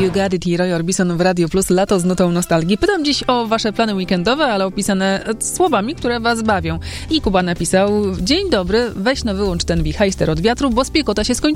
You Got It i Roy Orbison w Radio Plus, lato z nutą nostalgii. Pytam dziś o wasze plany weekendowe, ale opisane słowami, które was bawią. I Kuba napisał: dzień dobry, weź no wyłącz ten wichajster od wiatru, bo spiekota się skończyła.